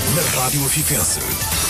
na Rádio Afifense.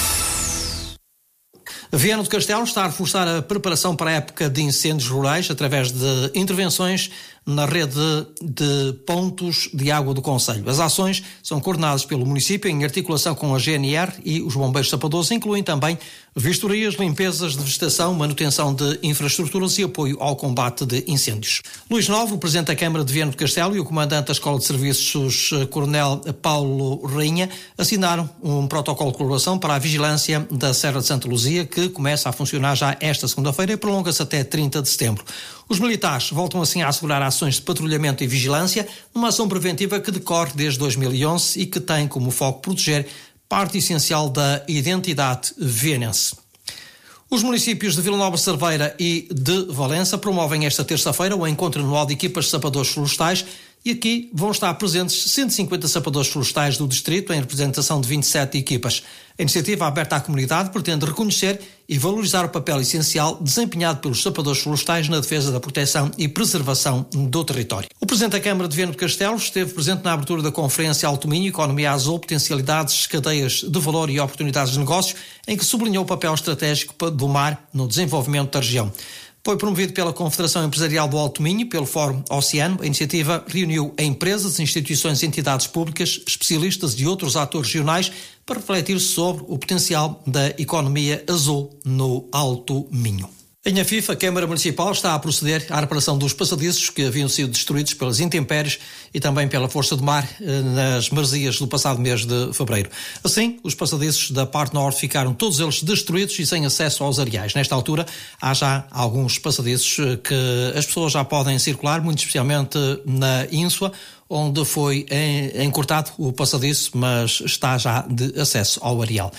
Viana do Castelo está a reforçar a preparação para a época de incêndios rurais através de intervenções na rede de pontos de água do concelho. As ações são coordenadas pelo município em articulação com a GNR e os bombeiros sapadores, incluem também vistorias, limpezas de vegetação, manutenção de infraestruturas e apoio ao combate de incêndios. Luís Novo, o Presidente da Câmara de Viana do Castelo, e o Comandante da Escola de Serviços, Coronel Paulo Rainha, assinaram um protocolo de colaboração para a vigilância da Serra de Santa Luzia, que começa a funcionar já esta segunda-feira e prolonga-se até 30 de setembro. Os militares voltam assim a assegurar ações de patrulhamento e vigilância, numa ação preventiva que decorre desde 2011 e que tem como foco proteger parte essencial da identidade vienense. Os municípios de Vila Nova de Cerveira e de Valença promovem esta terça-feira o encontro anual de equipas de sapadores florestais e aqui vão estar presentes 150 sapadores florestais do distrito em representação de 27 equipas. A iniciativa aberta à comunidade pretende reconhecer e valorizar o papel essencial desempenhado pelos sapadores florestais na defesa da proteção e preservação do território. O Presidente da Câmara de Viana do Castelo esteve presente na abertura da Conferência Alto Minho, Economia Azul, Potencialidades, Cadeias de Valor e Oportunidades de Negócios, em que sublinhou o papel estratégico do mar no desenvolvimento da região. Foi promovido pela Confederação Empresarial do Alto Minho e pelo Fórum Oceano. A iniciativa reuniu empresas, instituições e entidades públicas, especialistas e outros atores regionais para refletir sobre o potencial da economia azul no Alto Minho. Em Afife, a Câmara Municipal está a proceder à reparação dos passadiços que haviam sido destruídos pelas intempéries e também pela força do mar nas maresias do passado mês de fevereiro. Assim, os passadiços da parte norte ficaram todos eles destruídos e sem acesso aos areais. Nesta altura, há já alguns passadiços que as pessoas já podem circular, muito especialmente na Ínsua, onde foi encurtado o passadiço, mas está já de acesso ao areal.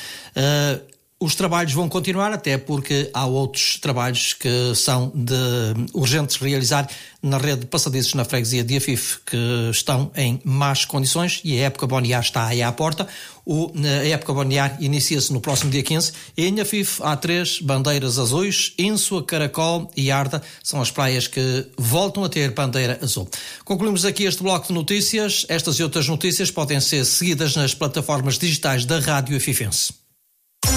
Os trabalhos vão continuar, até porque há outros trabalhos que são urgentes de realizar na rede de passadiços na freguesia de Afife, que estão em más condições e a época balnear está aí à porta. A época balnear inicia-se no próximo dia 15 e em Afife há 3 bandeiras azuis: Ínsua, Caracol e Arda são as praias que voltam a ter bandeira azul. Concluímos aqui este bloco de notícias. Estas e outras notícias podem ser seguidas nas plataformas digitais da Rádio Afifense.